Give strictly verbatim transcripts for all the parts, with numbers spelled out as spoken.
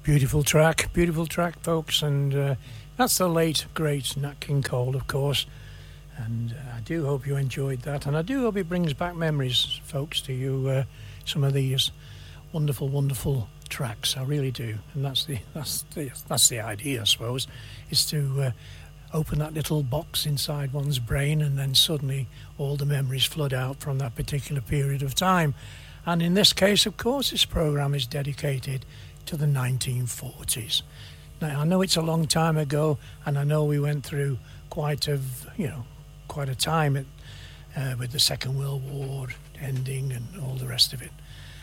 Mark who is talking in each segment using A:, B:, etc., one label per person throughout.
A: Beautiful track, beautiful track, folks, and uh, that's the late, great Nat King Cole, of course, and uh, I do hope you enjoyed that, and I do hope it brings back memories, folks, to you, uh, some of these wonderful, wonderful tracks. I really do, and that's the that's the that's the idea, I suppose, is to uh, open that little box inside one's brain, and then suddenly all the memories flood out from that particular period of time. And in this case, of course, this programme is dedicated to the nineteen forties. Now, I know it's a long time ago, and I know we went through quite a, you know, quite a time at, uh, with the Second World War ending and all the rest of it.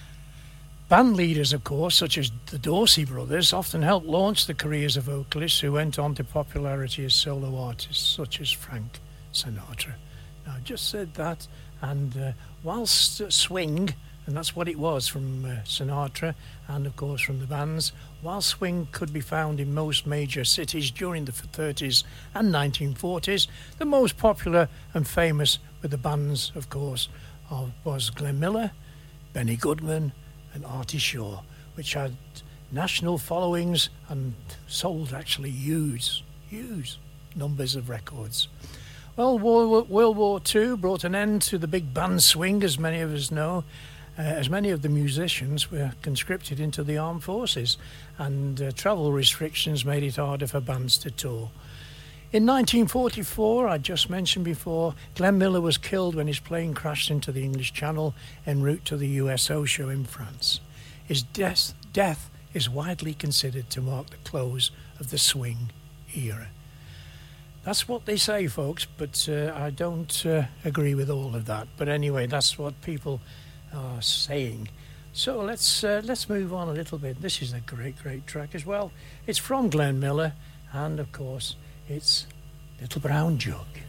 A: Band leaders, of course, such as the Dorsey brothers, often helped launch the careers of vocalists who went on to popularity as solo artists, such as Frank Sinatra. Now, I just said that, and uh, whilst swing, and that's what it was from uh, Sinatra and, of course, from the bands, while swing could be found in most major cities during the thirties and nineteen forties, the most popular and famous with the bands, of course, of, was Glenn Miller, Benny Goodman, and Artie Shaw, which had national followings and sold actually huge, huge numbers of records. Well, World War Two brought an end to the big band swing, as many of us know, uh, as many of the musicians were conscripted into the armed forces, and uh, travel restrictions made it harder for bands to tour. In nineteen forty-four, I just mentioned before, Glenn Miller was killed when his plane crashed into the English Channel en route to the U S O show in France. His death, death is widely considered to mark the close of the swing era. That's what they say, folks, but uh, I don't uh, agree with all of that. But anyway, that's what people are saying. So let's uh, let's move on a little bit. This is a great, great track as well. It's from Glenn Miller, and of course, it's Little Brown Jug.